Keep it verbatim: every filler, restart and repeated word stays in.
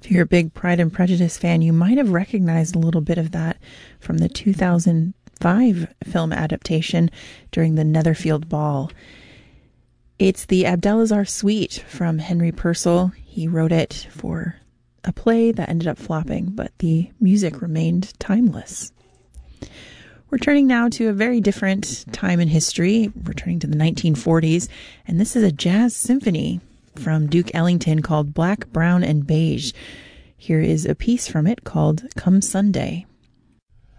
If you're a big Pride and Prejudice fan, you might have recognized a little bit of that from the two thousand five film adaptation during the Netherfield Ball. It's the Abdelazar Suite from Henry Purcell. He wrote it for a play that ended up flopping, but the music remained timeless. We're turning now to a very different time in history, returning to the nineteen forties, and this is a jazz symphony from Duke Ellington called Black, Brown, and Beige. Here is a piece from it called Come Sunday.